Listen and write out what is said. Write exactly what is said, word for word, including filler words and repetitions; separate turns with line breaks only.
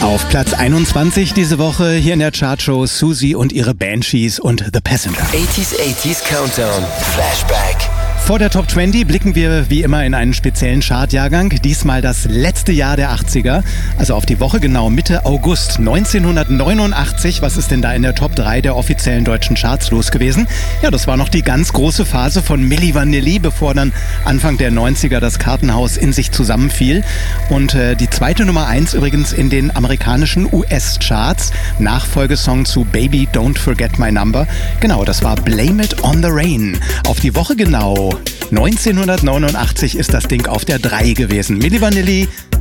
Auf Platz einundzwanzig diese Woche hier in der Chartshow Susie und ihre Banshees und The Passenger.
achtziger achtziger Countdown Flashback.
Vor der Top zwanzig blicken wir wie immer in einen speziellen Chartjahrgang. Diesmal das letzte Jahr der achtziger, also auf die Woche genau Mitte August neunzehnhundertneunundachtzig. Was ist denn da in der Top drei der offiziellen deutschen Charts los gewesen? Ja, das war noch die ganz große Phase von Milli Vanilli, bevor dann Anfang der neunziger das Kartenhaus in sich zusammenfiel. Und äh, die zweite Nummer eins übrigens in den amerikanischen U S-Charts. Nachfolgesong zu Baby Don't Forget My Number. Genau, das war Blame It on the Rain. Auf die Woche genau neunzehnhundertneunundachtzig ist das Ding auf der drei gewesen. Milli Vanilli,